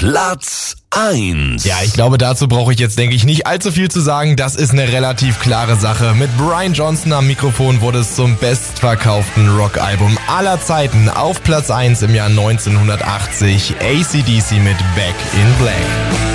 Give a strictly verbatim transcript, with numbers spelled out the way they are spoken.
Platz eins. Ja, ich glaube, dazu brauche ich jetzt, denke ich, nicht allzu viel zu sagen. Das ist eine relativ klare Sache. Mit Brian Johnson am Mikrofon wurde es zum bestverkauften Rockalbum aller Zeiten. Auf Platz eins im Jahr neunzehnhundertachtzig A C D C mit Back in Black.